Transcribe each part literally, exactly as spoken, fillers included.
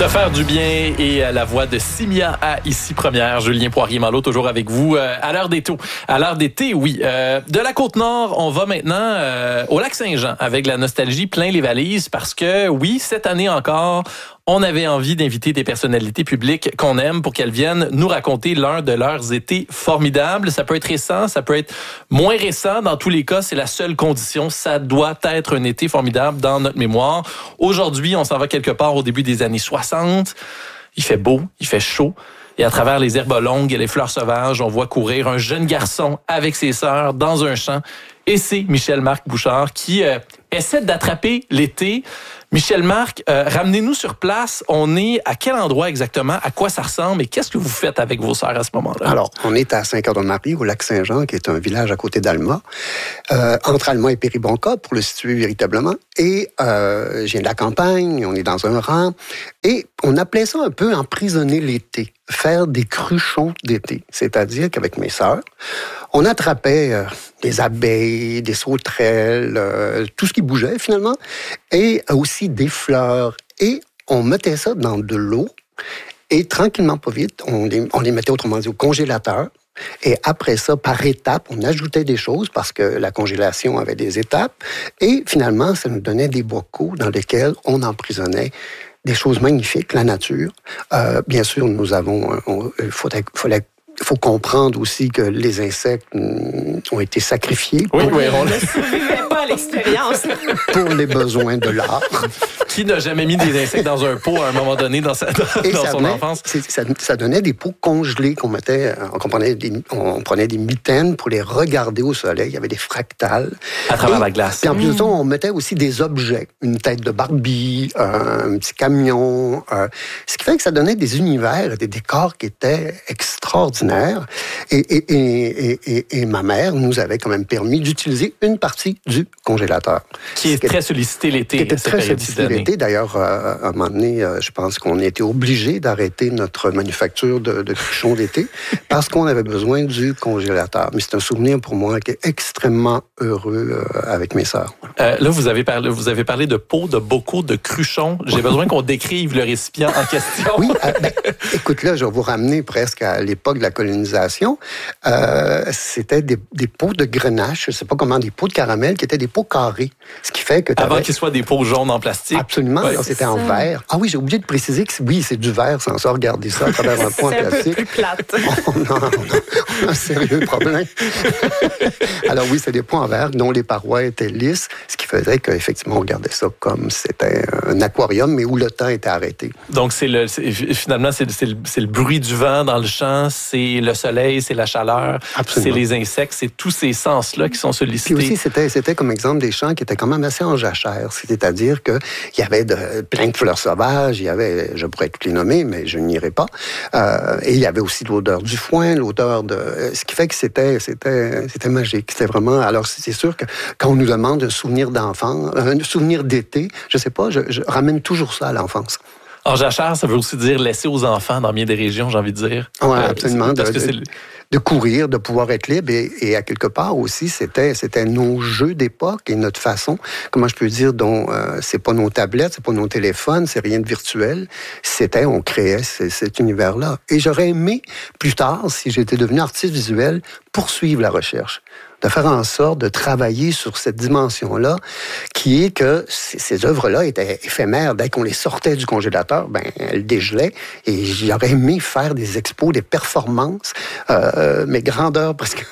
Te faire du bien et la voix de Simia à Ici Première. Julien Poirier-Malo, toujours avec vous euh, à l'heure d'été. À l'heure d'été, oui. Euh, de la Côte-Nord, on va maintenant euh, au Lac-Saint-Jean avec la nostalgie plein les valises parce que, oui, cette année encore, on avait envie d'inviter des personnalités publiques qu'on aime pour qu'elles viennent nous raconter l'un de leurs étés formidables. Ça peut être récent, ça peut être moins récent. Dans tous les cas, c'est la seule condition. Ça doit être un été formidable dans notre mémoire. Aujourd'hui, on s'en va quelque part au début des années soixante. Il fait beau, il fait chaud. Et à travers les herbes longues et les fleurs sauvages, on voit courir un jeune garçon avec ses sœurs dans un champ. Et c'est Michel-Marc Bouchard qui euh, essaie d'attraper l'été. Michel-Marc, euh, ramenez-nous sur place. On est à quel endroit exactement? À quoi ça ressemble? Et qu'est-ce que vous faites avec vos sœurs à ce moment-là? Alors, on est à Saint-Cœur-de-Marie, au Lac-Saint-Jean, qui est un village à côté d'Alma, euh, entre Alma et Péribonka, pour le situer véritablement. Et euh, je viens de la campagne, on est dans un rang. Et on appelait ça un peu emprisonner l'été, faire des cruchons d'été. C'est-à-dire qu'avec mes sœurs, on attrapait euh, des abeilles, des sauterelles, euh, tout ce qui bougeait finalement, et aussi des fleurs. Et on mettait ça dans de l'eau, et tranquillement, pas vite, on les, on les mettait autrement dit au congélateur. Et après ça, par étapes, on ajoutait des choses parce que la congélation avait des étapes. Et finalement, ça nous donnait des bocaux dans lesquels on emprisonnait des choses magnifiques, la nature. Euh, bien sûr, nous avons... Il faut, faut, faut comprendre aussi que les insectes ont été sacrifiés. Oui, oui, on ne survivait pas à l'expérience. Pour les besoins de l'art. Qui n'a jamais mis des insectes dans un pot à un moment donné dans, sa, dans, dans son venait, enfance? Ça, ça donnait des pots congelés qu'on mettait, on prenait, des, on prenait des mitaines pour les regarder au soleil. Il y avait des fractales. À travers et, la glace. Puis en plus de ça, on mettait aussi des objets. Une tête de Barbie, un petit camion. Euh, ce qui fait que ça donnait des univers, des décors qui étaient extraordinaires. Et, et, et, et, et ma mère nous avait quand même permis d'utiliser une partie du congélateur. Qui est qui très sollicité l'été. Qui était très sollicité l'été. D'ailleurs, euh, à un moment donné, euh, je pense qu'on a été obligé d'arrêter notre manufacture de, de cruchons d'été parce qu'on avait besoin du congélateur. Mais c'est un souvenir pour moi qui est extrêmement heureux euh, avec mes sœurs. Euh, là, vous avez parlé, vous avez parlé de pots, de bocaux, de cruchons. J'ai besoin qu'on décrive le récipient en question. Oui, euh, ben, écoute, là, je vais vous ramener presque à l'époque de la colonisation. Euh, c'était des, des pots de grenache, je ne sais pas comment, des pots de caramel qui étaient des pots carrés. Ce qui fait que avant qu'ils soient des pots jaunes en plastique. Absolument. Ouais, c'était en verre. Ah oui, j'ai oublié de préciser que oui, c'est du verre, sans ça, regardez ça à travers un pot en plastique. C'est un peu plus plate. Oh, non, non, on a un sérieux problème. Alors oui, c'est des pots en verre dont les parois étaient lisses, ce qui faisait qu'effectivement, on regardait ça comme c'était un aquarium, mais où le temps était arrêté. Donc, c'est le, c'est, finalement, c'est, c'est, le, c'est le bruit du vent dans le champ, c'est le soleil, c'est la chaleur, absolument. C'est les insectes, c'est tous ces sens-là qui sont sollicités. Puis aussi, c'était, c'était comme exemple des champs qui étaient quand même assez en jachère, c'est-à-dire qu'il y avait de, plein de fleurs sauvages, il y avait, je pourrais toutes les nommer, mais je n'irai pas, euh, et il y avait aussi l'odeur du foin, l'odeur de... Ce qui fait que c'était, c'était, c'était magique, c'était vraiment... Alors, c'est sûr que quand on nous demande un souvenir d'enfant, un souvenir d'été, je sais pas, je, je ramène toujours ça à l'enfance. En jachère, ça veut aussi dire laisser aux enfants dans bien des régions, j'ai envie de dire. Oui, absolument. Parce de, que c'est... De, de courir, de pouvoir être libre. Et, et à quelque part aussi, c'était, c'était nos jeux d'époque et notre façon, comment je peux dire, dont euh, c'est pas nos tablettes, c'est pas nos téléphones, c'est rien de virtuel. C'était, on créait c- cet univers-là. Et j'aurais aimé, plus tard, si j'étais devenu artiste visuel, poursuivre la recherche. De faire en sorte de travailler sur cette dimension-là, qui est que c- ces œuvres-là étaient éphémères. Dès qu'on les sortait du congélateur, ben elles dégelaient. Et j'aurais aimé faire des expos, des performances, euh, mais grandeur presque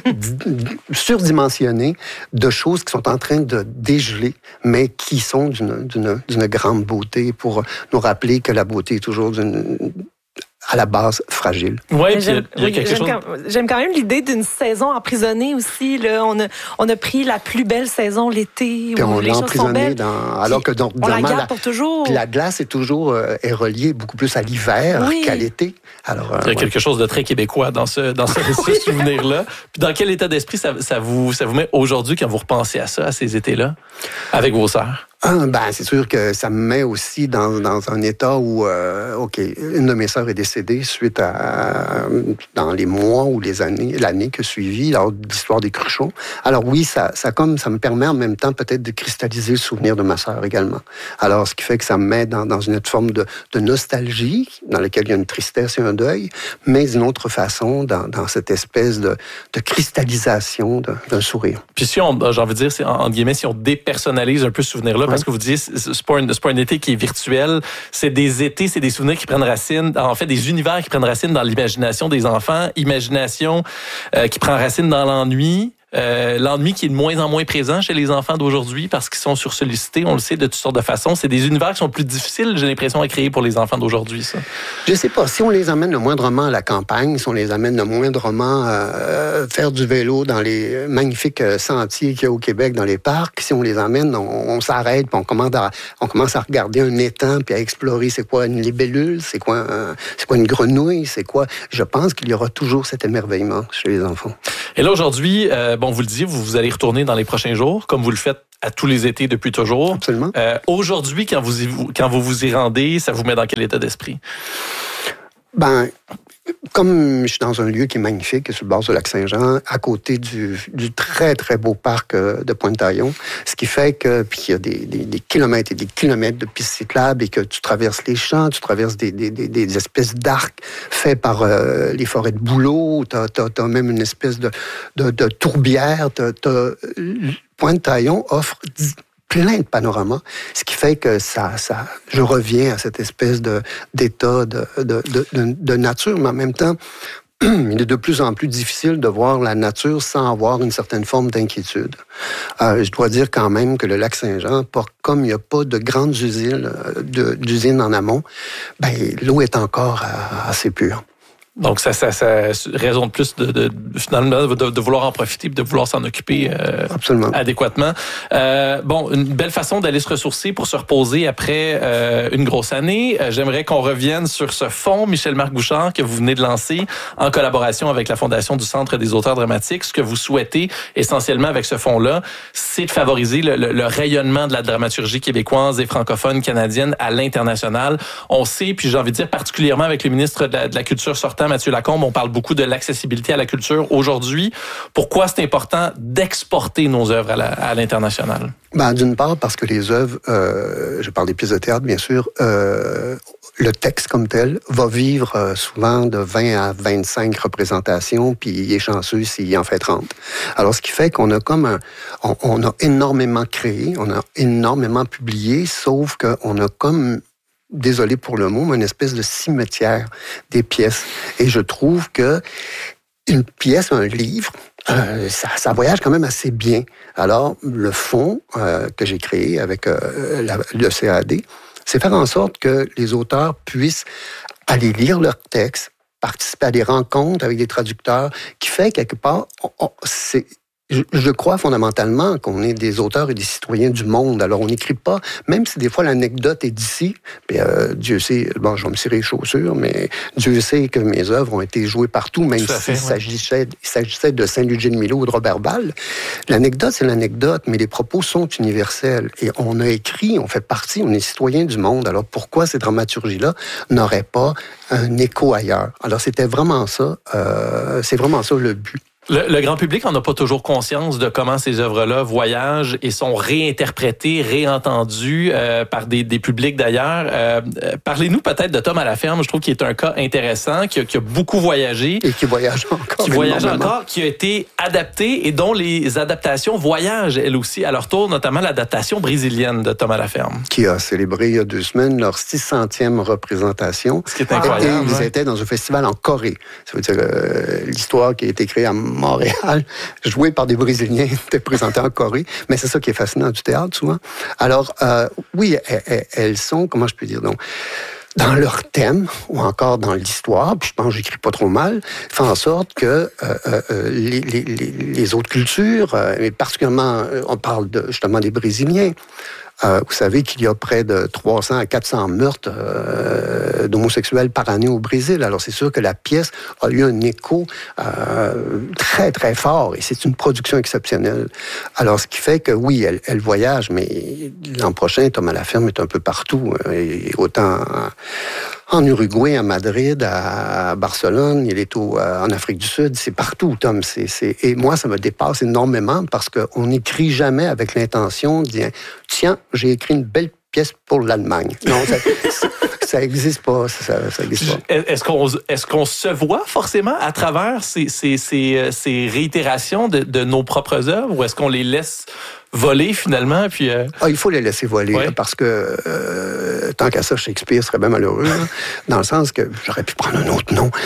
surdimensionnées, de choses qui sont en train de dégeler, mais qui sont d'une, d'une, d'une grande beauté pour nous rappeler que la beauté est toujours d'une... à la base fragile. Ouais, puis il y a quelque j'aime, chose... quand, j'aime quand même l'idée d'une saison emprisonnée aussi. Là. On, a, on a pris la plus belle saison l'été, puis où on les l'a choses sont belles. Dans, alors que donc, on la garde la, pour toujours. Puis la glace est toujours euh, est reliée beaucoup plus à l'hiver oui. qu'à l'été. Alors, euh, il y a ouais. quelque chose de très québécois dans ce, dans ce, ce souvenir-là. Puis dans quel état d'esprit ça, ça, vous, ça vous met aujourd'hui quand vous repensez à ça, à ces étés-là, avec vos sœurs? Ah, ben, c'est sûr que ça me met aussi dans, dans un état où, euh, OK, une de mes sœurs est décédée suite à, dans les mois ou les années, l'année qui a suivi, lors de l'histoire des Cruchot. Alors oui, ça, ça comme, ça me permet en même temps peut-être de cristalliser le souvenir de ma sœur également. Alors, ce qui fait que ça me met dans, dans une forme de, de nostalgie, dans laquelle il y a une tristesse et un deuil, mais d'une autre façon, dans, dans cette espèce de, de cristallisation de, d'un sourire. Puis si on, j'ai envie de dire, c'est, en guillemets, si on dépersonnalise un peu ce souvenir-là, parce que vous disiez, c'est pas, un, c'est pas un été qui est virtuel, c'est des étés, c'est des souvenirs qui prennent racine, en fait, des univers qui prennent racine dans l'imagination des enfants, imagination euh, qui prend racine dans l'ennui. Euh, l'ennui qui est de moins en moins présent chez les enfants d'aujourd'hui parce qu'ils sont sursollicités, on le sait, de toutes sortes de façons. C'est des univers qui sont plus difficiles, j'ai l'impression, à créer pour les enfants d'aujourd'hui, ça. Je sais pas. Si on les amène le moindrement à la campagne, si on les amène le moindrement euh, faire du vélo dans les magnifiques sentiers qu'il y a au Québec, dans les parcs, si on les amène, on, on s'arrête, puis on commence, à, on commence à regarder un étang, puis à explorer c'est quoi une libellule, c'est quoi, un, c'est quoi une grenouille, c'est quoi... Je pense qu'il y aura toujours cet émerveillement chez les enfants. Et là, aujourd'hui, euh, bon, vous le disiez, vous, vous allez retourner dans les prochains jours, comme vous le faites à tous les étés depuis toujours. Absolument. Euh, aujourd'hui, quand vous, y, quand vous vous y rendez, ça vous met dans quel état d'esprit? Ben, comme je suis dans un lieu qui est magnifique, sur le bord du lac Saint-Jean, à côté du, du très, très beau parc de Pointe-Taillon, ce qui fait que, puis il y a des, des, des kilomètres et des kilomètres de pistes cyclables et que tu traverses les champs, tu traverses des, des, des, des espèces d'arcs faits par euh, les forêts de bouleau, t'as, t'as, t'as même une espèce de, de, de tourbière, t'as, t'as, Pointe-Taillon offre plein de panoramas, ce qui fait que ça, ça, je reviens à cette espèce de, d'état de, de, de, de, de nature, mais en même temps, il est de plus en plus difficile de voir la nature sans avoir une certaine forme d'inquiétude. Euh, je dois dire quand même que le lac Saint-Jean, comme il n'y a pas de grandes usines, de, d'usines en amont, ben, l'eau est encore assez pure. Donc, ça, ça, ça raison de plus de, de finalement de, de vouloir en profiter, de vouloir s'en occuper euh, Absolument. adéquatement. Euh, bon, une belle façon d'aller se ressourcer pour se reposer après euh, une grosse année. Euh, j'aimerais qu'on revienne sur ce fonds, Michel-Marc Bouchard, que vous venez de lancer en collaboration avec la Fondation du Centre des auteurs dramatiques. Ce que vous souhaitez essentiellement avec ce fonds-là, c'est de favoriser le, le, le rayonnement de la dramaturgie québécoise et francophone canadienne à l'international. On sait, puis j'ai envie de dire particulièrement avec le ministre de la, de la Culture sortant, Mathieu Lacombe, on parle beaucoup de l'accessibilité à la culture aujourd'hui. Pourquoi c'est important d'exporter nos œuvres à, la, à l'international? Ben, d'une part, parce que les œuvres, euh, je parle des pièces de théâtre, bien sûr, euh, le texte comme tel va vivre euh, souvent de vingt à vingt-cinq représentations, puis il est chanceux s'il en fait trente. Alors, ce qui fait qu'on a comme un... On, on a énormément créé, on a énormément publié, sauf qu'on a comme... désolé pour le mot, mais une espèce de cimetière des pièces. Et je trouve que une pièce, un livre, euh, ça, ça voyage quand même assez bien. Alors, le fonds euh, que j'ai créé avec euh, la, le C A D, c'est faire en sorte que les auteurs puissent aller lire leurs textes, participer à des rencontres avec des traducteurs, qui fait quelque part, on, on, c'est... Je, je crois fondamentalement qu'on est des auteurs et des citoyens du monde. Alors, on n'écrit pas, même si des fois l'anecdote est d'ici, puis euh, Dieu sait, bon, je vais me cirer les chaussures, mais Dieu sait que mes œuvres ont été jouées partout, même s'il si ouais. s'agissait, il s'agissait de Saint-Ludger de Milo ou de Robert Ball. L'anecdote, c'est l'anecdote, mais les propos sont universels. Et on a écrit, on fait partie, on est citoyens du monde. Alors, pourquoi ces dramaturgies-là n'auraient pas un écho ailleurs? Alors, c'était vraiment ça, euh, c'est vraiment ça le but. Le, le grand public n'en a pas toujours conscience de comment ces œuvres-là voyagent et sont réinterprétées, réentendues euh, par des, des publics d'ailleurs. Euh, parlez-nous peut-être de Tom à la ferme. Je trouve qu'il est un cas intéressant, qui a, qui a beaucoup voyagé. Et qui voyage encore. Qui voyage encore, qui a été adapté et dont les adaptations voyagent, elles aussi, à leur tour, notamment l'adaptation brésilienne de Tom à la ferme. Qui a célébré il y a deux semaines leur six centième représentation. Ce qui est incroyable. Et ils ouais. étaient dans un festival en Corée. Ça veut dire euh, l'histoire qui a été créée à Montréal, joué par des Brésiliens, était présentée en Corée. Mais c'est ça qui est fascinant du théâtre, souvent. Alors, euh, oui, elles, elles sont, comment je peux dire, donc, dans leur thème, ou encore dans l'histoire, puis je pense que j'écris pas trop mal, fait en sorte que euh, euh, les, les, les autres cultures, euh, et particulièrement, on parle de, justement des Brésiliens, Euh, vous savez qu'il y a près de trois cents à quatre cents meurtres euh, d'homosexuels par année au Brésil. Alors, c'est sûr que la pièce a eu un écho euh, très, très fort et c'est une production exceptionnelle. Alors, ce qui fait que, oui, elle, elle voyage, mais l'an prochain, Tom à la ferme est un peu partout. Et autant en Uruguay, à Madrid, à Barcelone, il est au, en Afrique du Sud, c'est partout, Tom. C'est, c'est... Et moi, ça me dépasse énormément parce qu'on n'écrit jamais avec l'intention de dire « Tiens, j'ai écrit une belle pièce pour l'Allemagne. » Non, ça... Ça n'existe pas, ça, ça existe pas. Est-ce qu'on, est-ce qu'on se voit forcément à travers ces, ces, ces, ces réitérations de, de nos propres œuvres ou est-ce qu'on les laisse voler finalement? Puis euh... ah, il faut les laisser voler ouais. là, parce que euh, tant qu'à ça, Shakespeare serait bien malheureux, là, dans le sens que j'aurais pu prendre un autre nom.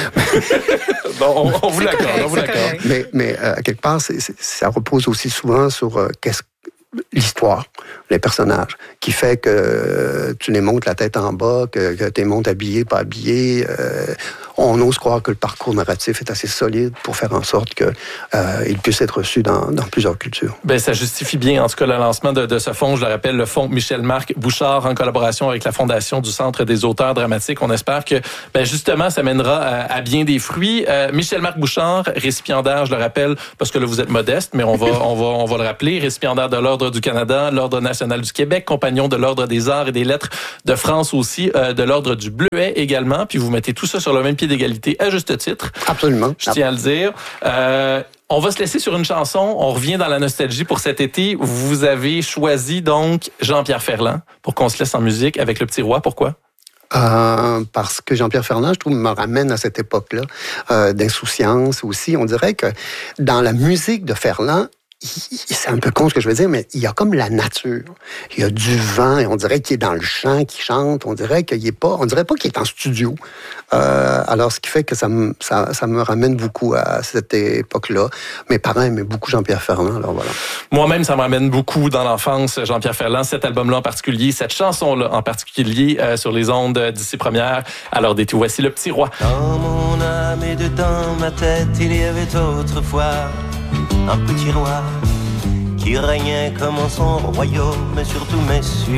Bon, on, on vous l'accorde, on vous l'accorde. Mais, mais euh, à quelque part, c'est, c'est, ça repose aussi souvent sur euh, qu'est-ce l'histoire, les personnages, qui fait que euh, tu les montes la tête en bas, que, que tu les montes habillés, pas habillés. Euh, on ose croire que le parcours narratif est assez solide pour faire en sorte qu'il euh, puisse être reçu dans, dans plusieurs cultures. Ben, ça justifie bien, en tout cas, le lancement de, de ce fonds. Je le rappelle, le fonds Michel-Marc Bouchard, en collaboration avec la Fondation du Centre des auteurs dramatiques. On espère que, ben, justement, ça mènera à, à bien des fruits. Euh, Michel-Marc Bouchard, récipiendaire, je le rappelle, parce que là, vous êtes modeste, mais on va, on va, on va le rappeler, récipiendaire de l'Ordre du Canada, l'Ordre national du Québec, compagnon de l'Ordre des arts et des lettres de France aussi, euh, de l'Ordre du Bleuet également. Puis vous mettez tout ça sur le même pied d'égalité, à juste titre. Absolument. Je tiens à le dire. Euh, on va se laisser sur une chanson. On revient dans la nostalgie pour cet été. Vous avez choisi donc Jean-Pierre Ferland pour qu'on se laisse en musique avec Le Petit Roi. Pourquoi? Euh, parce que Jean-Pierre Ferland, je trouve, me ramène à cette époque-là euh, d'insouciance aussi. On dirait que dans la musique de Ferland, c'est un peu con ce que je veux dire, mais il y a comme la nature. Il y a du vent et on dirait qu'il est dans le chant, qu'il chante. On dirait qu'il est pas, on dirait pas qu'il est en studio. Euh, alors, ce qui fait que ça me, ça, ça me ramène beaucoup à cette époque-là. Mes parents aimaient beaucoup Jean-Pierre Ferland, alors voilà. Moi-même, ça me ramène beaucoup dans l'enfance, Jean-Pierre Ferland, cet album-là en particulier, cette chanson-là en particulier, euh, sur les ondes d'ici première. Alors, d'été, voici Le Petit Roi. Dans mon âme et dedans ma tête, il y avait autrefois un petit roi qui régnait comme en son royaume, mais surtout, messieurs,